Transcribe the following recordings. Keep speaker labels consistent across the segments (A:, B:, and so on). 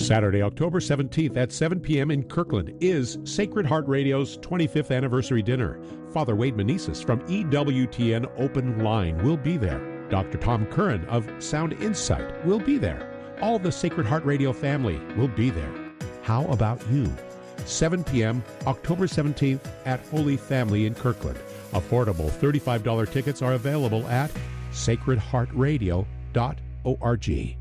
A: Saturday, October 17th at 7 p.m. in Kirkland is Sacred Heart Radio's 25th anniversary dinner. Father Wade Meneses from EWTN Open Line will be there. Dr. Tom Curran of Sound Insight will be there. All the Sacred Heart Radio family will be there. How about you? 7 p.m. October 17th at Holy Family in Kirkland. Affordable $35 tickets are available at sacredheartradio.org.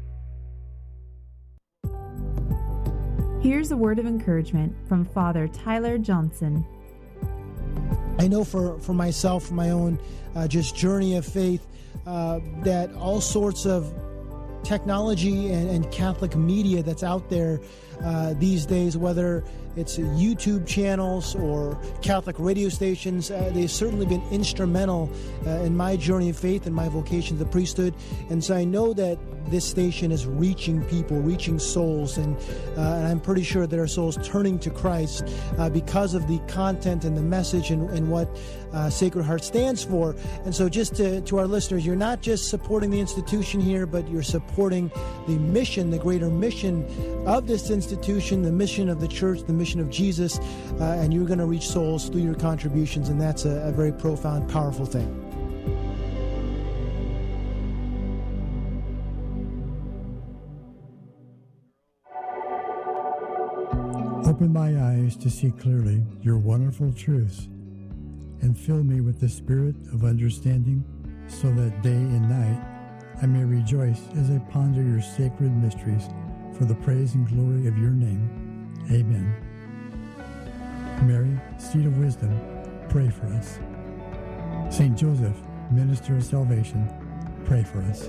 B: Here's a word of encouragement from Father Tyler Johnson.
C: I know for myself, for my own just journey of faith, that all sorts of technology and Catholic media that's out there these days, whether it's YouTube channels or Catholic radio stations, they've certainly been instrumental in my journey of faith and my vocation to the priesthood. And so I know that this station is reaching people, reaching souls, and I'm pretty sure there are souls turning to Christ because of the content and the message and what Sacred Heart stands for. And so just to our listeners, you're not just supporting the institution here, but you're supporting the mission, the greater mission of this institution, the mission of the church, the mission of Jesus, and you're going to reach souls through your contributions, and that's a very profound, powerful thing.
D: Open my eyes to see clearly your wonderful truths, and fill me with the spirit of understanding, so that day and night I may rejoice as I ponder your sacred mysteries for the praise and glory of your name. Amen. Mary, seat of wisdom, pray for us. Saint Joseph, minister of salvation, pray for us.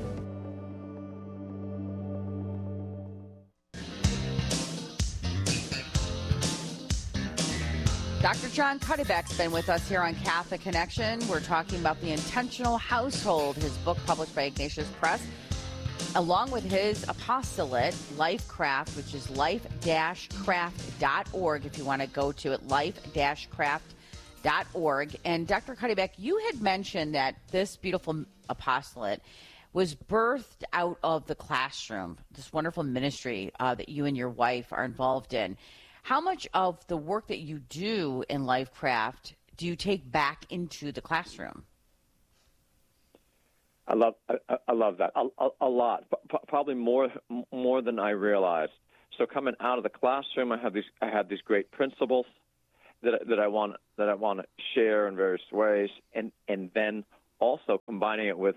E: Dr. John Cuddeback's been with us here on Catholic Connection. We're talking about The Intentional Household, his book published by Ignatius Press, along with his apostolate, LifeCraft, which is life-craft.org, if you want to go to it, life-craft.org. And Dr. Cuddeback, you had mentioned that this beautiful apostolate was birthed out of the classroom, this wonderful ministry that you and your wife are involved in. How much of the work that you do in LifeCraft do you take back into the classroom?
F: I love that a lot, probably more than I realized. So coming out of the classroom, I had these great principles that I want to share in various ways, and then also combining it with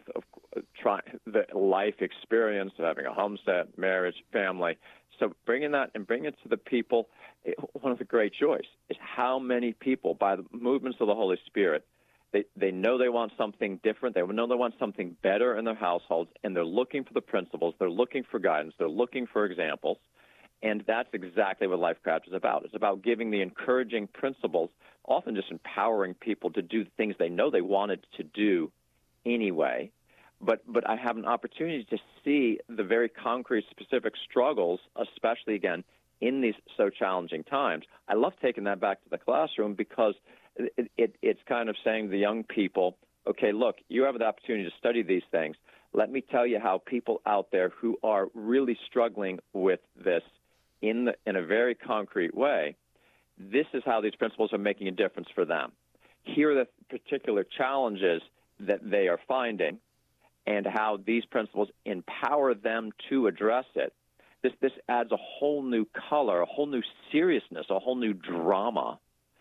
F: the life experience of having a homestead, marriage, family. So bringing that and bringing it to the people. One of the great joys is how many people, by the movements of the Holy Spirit, they know they want something different. They know they want something better in their households, and they're looking for the principles. They're looking for guidance. They're looking for examples, and that's exactly what LifeCraft is about. It's about giving the encouraging principles, often just empowering people to do things they know they wanted to do anyway. But I have an opportunity to see the very concrete, specific struggles, especially, again, in these so challenging times. I love taking that back to the classroom because it's kind of saying to the young people, okay, look, you have the opportunity to study these things. Let me tell you how people out there who are really struggling with this in a very concrete way, this is how these principles are making a difference for them. Here are the particular challenges that they are finding and how these principles empower them to address it. This adds a whole new color, a whole new seriousness, a whole new drama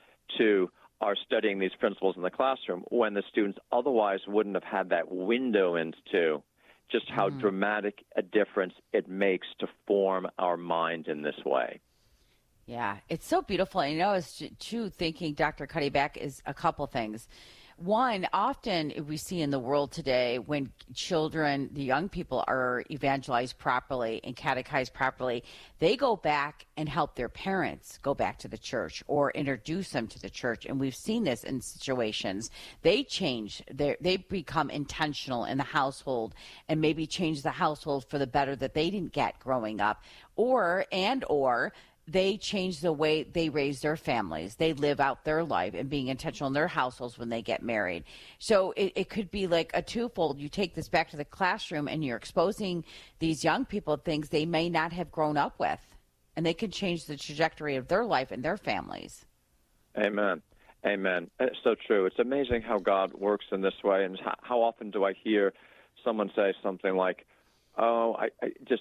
F: to our studying these principles in the classroom when the students otherwise wouldn't have had that window into just how dramatic a difference it makes to form our mind in this way.
E: Yeah, it's so beautiful. And, I was too thinking, Dr. Cuddeback, is a couple things. One, often we see in the world today when children, the young people, are evangelized properly and catechized properly, they go back and help their parents go back to the church or introduce them to the church. And we've seen this in situations. They change, they become intentional in the household and maybe change the household for the better that they didn't get growing up, or they change the way they raise their families. They live out their life and being intentional in their households when they get married. So it could be like a twofold. You take this back to the classroom and you're exposing these young people to things they may not have grown up with, and they can change the trajectory of their life and their families.
F: Amen. Amen. It's so true. It's amazing how God works in this way. And how often do I hear someone say something like, oh, I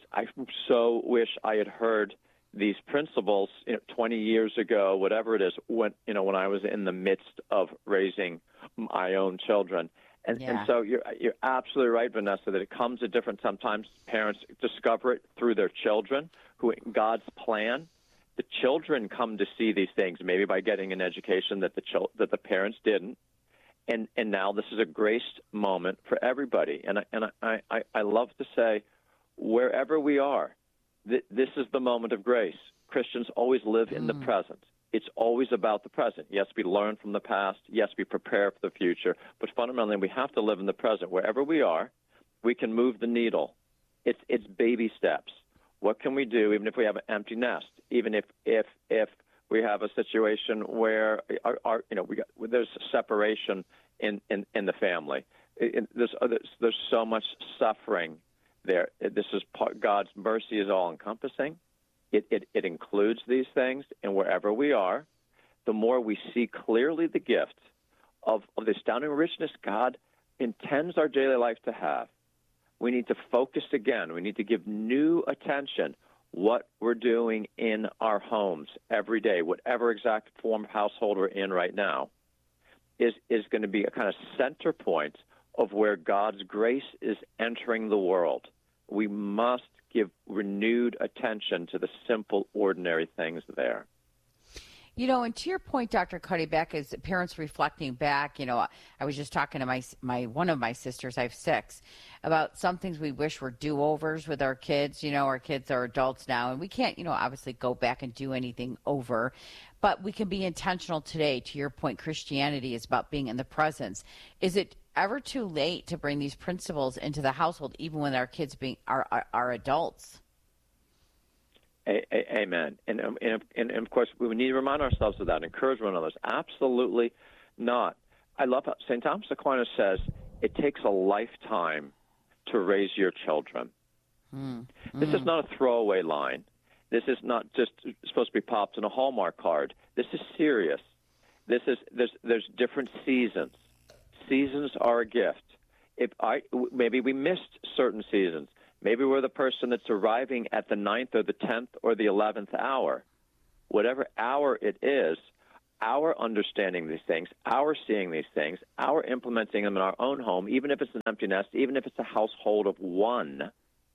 F: so wish I had heard these principles 20 years ago, whatever it is, when I was in the midst of raising my own children. And so you're absolutely right, Vanessa, that it comes at different. Sometimes parents discover it through their children, who in God's plan, the children come to see these things, maybe by getting an education that the parents didn't. And now this is a grace moment for everybody. And I love to say, wherever we are, this is the moment of grace. Christians always live in the present. It's always about the present. Yes, we learn from the past. Yes, we prepare for the future. But fundamentally, we have to live in the present. Wherever we are, we can move the needle. It's baby steps. What can we do, even if we have an empty nest? Even if we have a situation where there's separation in the family. There's so much suffering there. This is God's mercy is all encompassing. It includes these things, and wherever we are, the more we see clearly the gift of the astounding richness God intends our daily life to have. We need to focus again. We need to give new attention what we're doing in our homes every day, whatever exact form of household we're in right now, is going to be a kind of center point of where God's grace is entering the world. We must give renewed attention to the simple, ordinary things there.
E: And to your point, Dr. Cuddy Beck, as parents reflecting back, I was just talking to my one of my sisters, I have 6, about some things we wish were do-overs with our kids. Our kids are adults now, and we can't, obviously go back and do anything over, but we can be intentional today. To your point, Christianity is about being in the presence. Is it ever too late to bring these principles into the household, even when our kids are adults?
F: Amen. And of course, we need to remind ourselves of that, encourage one another. Absolutely not. I love how St. Thomas Aquinas says it takes a lifetime to raise your children. This is not a throwaway line. This is not just supposed to be popped in a Hallmark card. This is serious. There's different seasons. Seasons are a gift. Maybe we missed certain seasons. Maybe we're the person that's arriving at the 9th or the 10th or the 11th hour. Whatever hour it is, our understanding these things, our seeing these things, our implementing them in our own home, even if it's an empty nest, even if it's a household of one,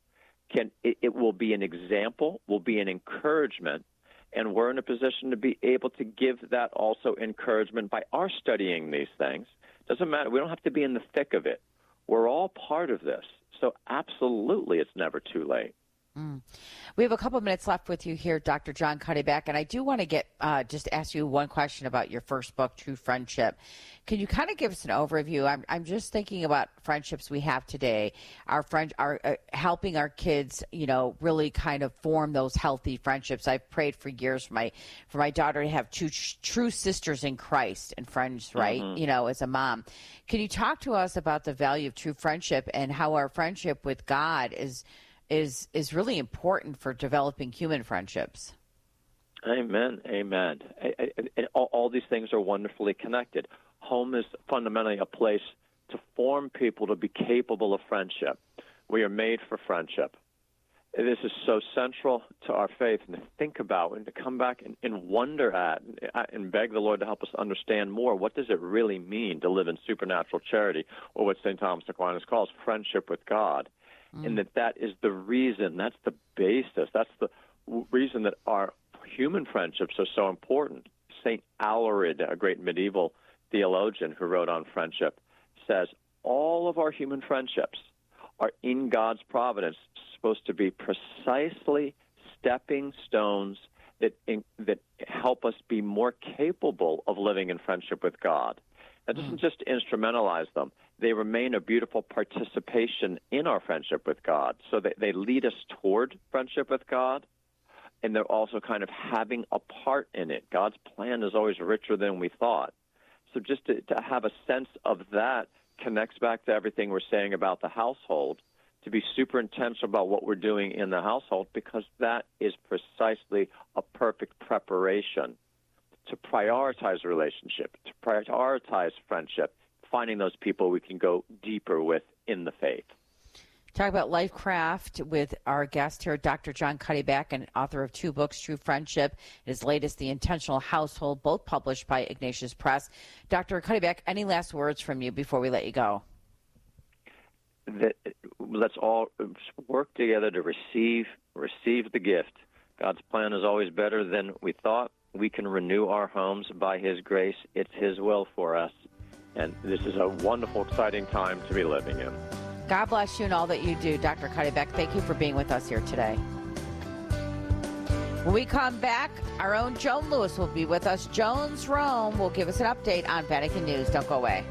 F: it will be an example, will be an encouragement, and we're in a position to be able to give that also encouragement by our studying these things. Doesn't matter. We don't have to be in the thick of it. We're all part of this. So absolutely, it's never too late.
E: We have a couple of minutes left with you here, Dr. John Cuddy Beck, and I do want to just ask you one question about your first book, True Friendship. Can you kind of give us an overview? I'm just thinking about friendships we have today. Our friends are helping our kids, really kind of form those healthy friendships. I've prayed for years for my daughter to have two true sisters in Christ and friends, right? As a mom. Can you talk to us about the value of true friendship and how our friendship with God is really important for developing human friendships?
F: Amen. All these things are wonderfully connected. Home is fundamentally a place to form people to be capable of friendship. We are made for friendship. This is so central to our faith, and to think about and to come back and wonder at and beg the Lord to help us understand more. What does it really mean to live in supernatural charity, or what St. Thomas Aquinas calls friendship with God? And that is the reason, that's the basis, that's the reason that our human friendships are so important. St. Aelred, a great medieval theologian who wrote on friendship, says all of our human friendships are in God's providence supposed to be precisely stepping stones that help us be more capable of living in friendship with God. That doesn't just instrumentalize them. They remain a beautiful participation in our friendship with God. So they lead us toward friendship with God, and they're also kind of having a part in it. God's plan is always richer than we thought. So just to have a sense of that connects back to everything we're saying about the household, to be super intentional about what we're doing in the household, because that is precisely a perfect preparation to prioritize relationship, to prioritize friendship, finding those people we can go deeper with in the faith.
E: Talk about LifeCraft with our guest here, Dr. John Cuddeback, and author of 2 books, True Friendship, his latest, The Intentional Household, both published by Ignatius Press. Dr. Cuddeback, any last words from you before we let you go?
F: Let's all work together to receive the gift. God's plan is always better than we thought. We can renew our homes by His grace. It's His will for us. And this is a wonderful, exciting time to be living in.
E: God bless you and all that you do, Dr. Cuddeback. Thank you for being with us here today. When we come back, our own Joan Lewis will be with us. Joan's Rome will give us an update on Vatican News. Don't go away.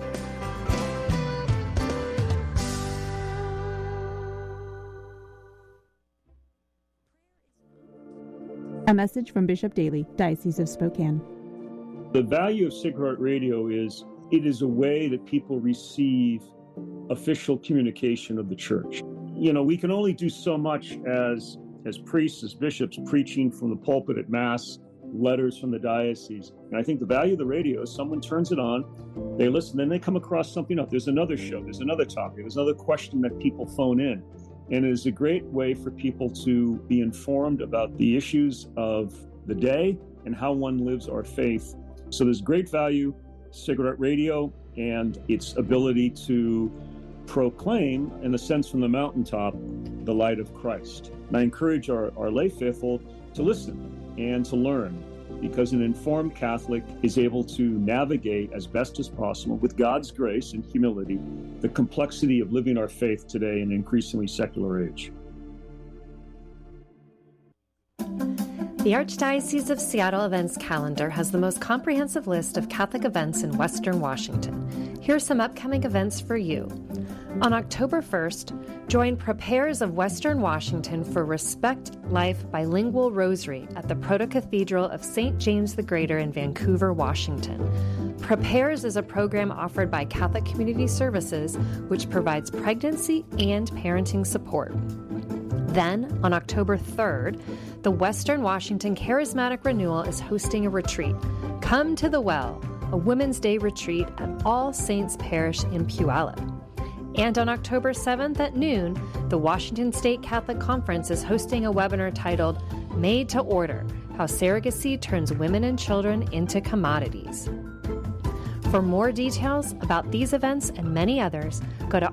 B: A message from Bishop Daly, Diocese of Spokane.
G: The value of Sacred Heart Radio is it is a way that people receive official communication of the church. You know, we can only do so much as priests, as bishops, preaching from the pulpit at Mass, letters from the diocese. And I think the value of the radio is someone turns it on, they listen, then they come across something else. There's another show, there's another topic, there's another question that people phone in. And it is a great way for people to be informed about the issues of the day and how one lives our faith. So there's great value, Sacred Heart Radio, and its ability to proclaim, in a sense from the mountaintop, the light of Christ. And I encourage our lay faithful to listen and to learn, because an informed Catholic is able to navigate as best as possible, with God's grace and humility, the complexity of living our faith today in an increasingly secular age.
H: The Archdiocese of Seattle events calendar has the most comprehensive list of Catholic events in Western Washington. Here are some upcoming events for you. On October 1st, join Prepares of Western Washington for Respect Life Bilingual Rosary at the Proto-Cathedral of St. James the Greater in Vancouver, Washington. Prepares is a program offered by Catholic Community Services, which provides pregnancy and parenting support. Then, on October 3rd, the Western Washington Charismatic Renewal is hosting a retreat. Come to the Well, a Women's Day retreat at All Saints Parish in Puyallup. And on October 7th at noon, the Washington State Catholic Conference is hosting a webinar titled Made to Order, How Surrogacy Turns Women and Children into Commodities. For more details about these events and many others, go to